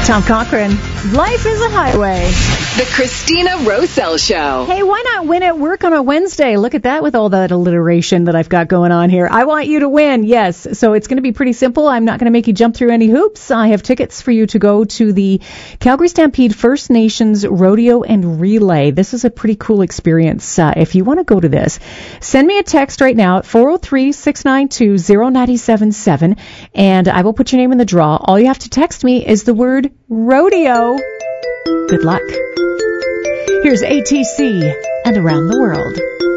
Tom Cochran, Life is a Highway. The Christina Roselle Show. Hey, why not win at work on a Wednesday? Look at that with all that alliteration that I've got going on here. I want you to win, yes. So it's going to be pretty simple. I'm not going to make you jump through any hoops. I have tickets for you to go to the Calgary Stampede First Nations Rodeo and Relay. This is a pretty cool experience. If you want to go to this, send me a text right now at 403-692-0977, and I will put your name in the draw. All you have to text me is the word rodeo. Good luck. Here's ATC and Around the World.